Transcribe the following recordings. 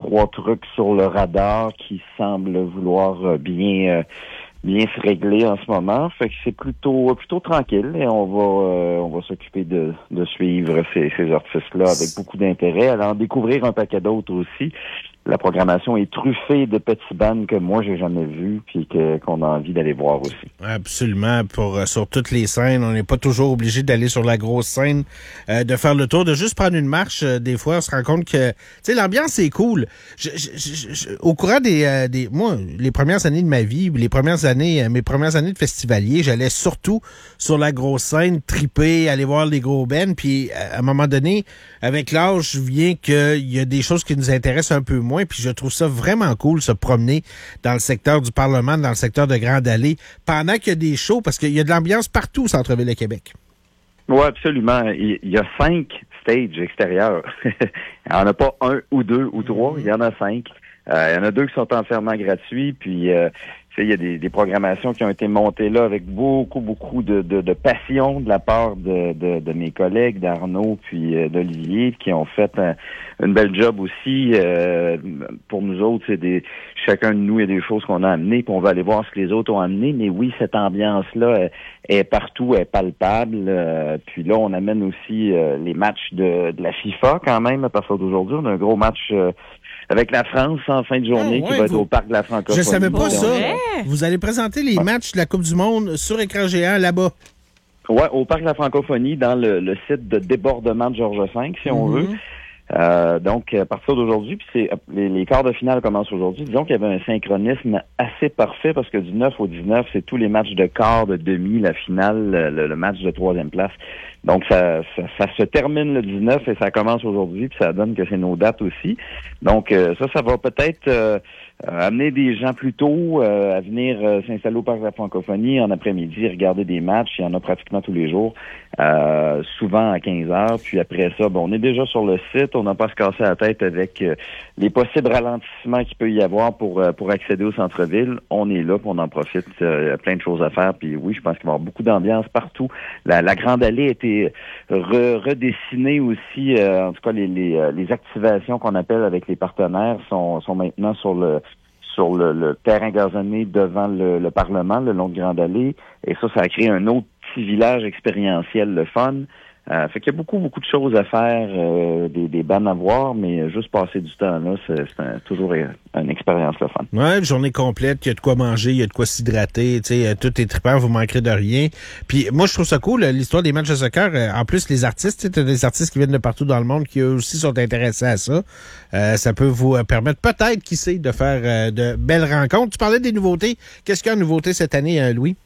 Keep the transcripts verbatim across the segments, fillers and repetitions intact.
trois trucs sur le radar qui semblent vouloir euh, bien euh, bien se régler en ce moment. Fait que c'est plutôt plutôt tranquille et on va euh, on va s'occuper de, de suivre ces, ces artistes-là avec beaucoup d'intérêt, aller en découvrir un paquet d'autres aussi. La programmation est truffée de petits bands que moi j'ai jamais vus puis que qu'on a envie d'aller voir aussi. Absolument, pour euh, sur toutes les scènes, on n'est pas toujours obligé d'aller sur la grosse scène, euh, de faire le tour, de juste prendre une marche. Euh, des fois, on se rend compte que, tu sais, l'ambiance est cool. Je, je, je, je, au courant des, euh, des, moi, les premières années de ma vie, les premières années, euh, mes premières années de festivalier, j'allais surtout sur la grosse scène, triper, aller voir les gros bands. Puis à un moment donné, avec l'âge, vient qu'il y a des choses qui nous intéressent un peu moins. Puis je trouve ça vraiment cool, se promener dans le secteur du Parlement, dans le secteur de Grande Allée, pendant qu'il y a des shows, parce qu'il y a de l'ambiance partout au centre-ville de Québec. Oui, absolument. Il y a cinq stages extérieurs. Il n'y en a pas un ou deux ou trois, il y en a cinq. Euh, il y en a deux qui sont entièrement gratuits, puis euh, il y a des, des programmations qui ont été montées là avec beaucoup, beaucoup de, de, de passion de la part de, de, de mes collègues, d'Arnaud puis euh, d'Olivier, qui ont fait un, une belle job aussi. Euh, pour nous autres, c'est des chacun de nous, il y a des choses qu'on a amenées, puis on va aller voir ce que les autres ont amené. Mais oui, cette ambiance-là est, est partout, est palpable. Euh, puis là, on amène aussi euh, les matchs de, de la FIFA quand même, à partir d'aujourd'hui. On a un gros match euh, avec la France en fin de journée, oh, ouais, qui va vous... être au Parc de la Francophonie. Je savais pas ça. Ouais. Vous allez présenter les ouais. matchs de la Coupe du Monde sur écran géant là-bas. Oui, au Parc de la Francophonie, dans le, le site de débordement de Georges V, si mm-hmm. on veut. Euh, donc, à partir d'aujourd'hui, puis c'est les, les quarts de finale commencent aujourd'hui. Disons qu'il y avait un synchronisme assez parfait parce que du neuf au dix-neuf, c'est tous les matchs de quart, de demi, la finale, le, le match de troisième place. Donc, ça, ça, ça se termine le dix-neuf et ça commence aujourd'hui, puis ça donne que c'est nos dates aussi. Donc, euh, ça, ça va peut-être euh, amener des gens plus tôt euh, à venir euh, s'installer au Parc de la Francophonie en après-midi, regarder des matchs. Il y en a pratiquement tous les jours, euh, souvent à quinze heures. Puis après ça, bon, on est déjà sur le site. On n'a pas à se casser la tête avec euh, les possibles ralentissements qu'il peut y avoir pour euh, pour accéder au centre-ville. On est là, puis on en profite. Euh, il y a plein de choses à faire. Puis oui, je pense qu'il va y avoir beaucoup d'ambiance partout. La, la Grande Allée a été re, redessinée aussi. Euh, en tout cas, les, les, les activations qu'on appelle avec les partenaires sont, sont maintenant sur le sur le, le terrain gazonné devant le, le Parlement, le long de Grande Allée. Et ça, ça a créé un autre petit village expérientiel, le fun. Euh, fait qu'il y a beaucoup, beaucoup de choses à faire, euh, des, des bandes à voir, mais juste passer du temps là, c'est, c'est un, toujours une expérience le fun. Ouais, une journée complète, il y a de quoi manger, il y a de quoi s'hydrater, tu sais, tout est trippant, vous manquerez de rien. Puis moi, je trouve ça cool, l'histoire des matchs de soccer. En plus, les artistes, tu sais, des artistes qui viennent de partout dans le monde qui eux aussi sont intéressés à ça. Euh, ça peut vous permettre peut-être, qui sait, de faire euh, de belles rencontres. Tu parlais des nouveautés. Qu'est-ce qu'il y a de nouveauté cette année, euh, Louis?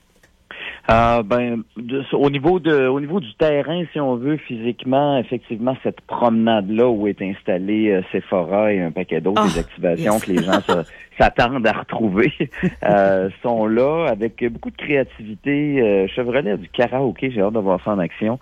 Euh, ben, de, au niveau de, au niveau du terrain, si on veut, physiquement, effectivement, cette promenade-là où est installé euh, Sephora et un paquet d'autres, oh, des activations yes. que les gens se, s'attendent à retrouver, euh, sont là avec beaucoup de créativité. Euh, Chevrolet a du karaoké, j'ai hâte de voir ça en action.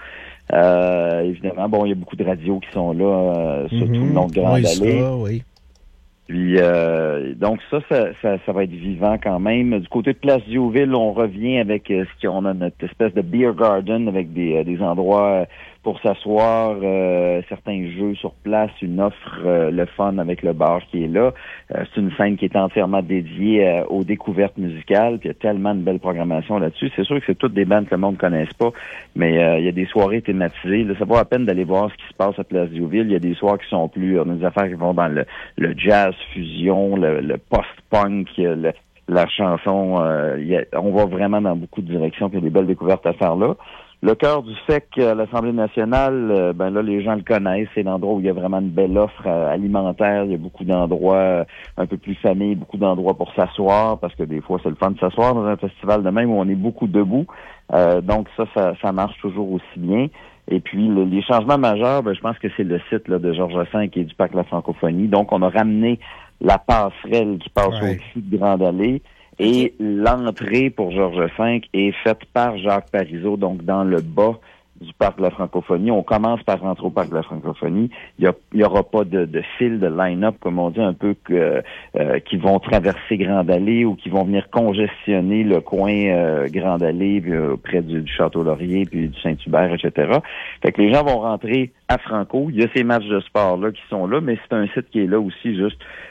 Euh, évidemment, bon, il y a beaucoup de radios qui sont là, euh, sur mm-hmm. tout le long de Grande oui, Allée. Ça, oui. Puis euh, donc ça, ça, ça, ça va être vivant quand même. Du côté de Place Diouville, on revient avec euh, ce qu'on a notre espèce de beer garden avec des, euh, des endroits pour s'asseoir, euh, certains jeux sur place, une offre, euh, le fun avec le bar qui est là. Euh, c'est une scène qui est entièrement dédiée euh, aux découvertes musicales. Puis il y a tellement de belles programmations là-dessus. C'est sûr que c'est toutes des bandes que le monde ne connaisse pas, mais euh, il y a des soirées thématisées. Là, ça vaut la peine d'aller voir ce qui se passe à Place Diouville. Il y a des soirs qui sont plus, on a des affaires qui vont dans le, le jazz fusion, le, le post-punk, le, la chanson. Euh, y a, on va vraiment dans beaucoup de directions. Puis il y a des belles découvertes à faire là. Le cœur du sec à l'Assemblée nationale, euh, ben là, les gens le connaissent. C'est l'endroit où il y a vraiment une belle offre euh, alimentaire. Il y a beaucoup d'endroits euh, un peu plus famille, beaucoup d'endroits pour s'asseoir, parce que des fois, c'est le fun de s'asseoir dans un festival de même où on est beaucoup debout. Euh, donc ça, ça, ça marche toujours aussi bien. Et puis, le, les changements majeurs, ben, je pense que c'est le site là, de Georges V et du Parc de la Francophonie. Donc, on a ramené la passerelle qui passe ouais. au-dessus de Grande Allée. Et l'entrée pour Georges V est faite par Jacques Parizeau, donc dans le bas du Parc de la Francophonie. On commence par rentrer au Parc de la Francophonie. Il n'y aura pas de, de fil, de line-up, comme on dit, un peu que, euh, qui vont traverser Grande Allée ou qui vont venir congestionner le coin euh, Grande Allée euh, près du, du Château-Laurier puis du Saint-Hubert, et cetera. Fait que les gens vont rentrer à Franco. Il y a ces matchs de sport-là qui sont là, mais c'est un site qui est là aussi juste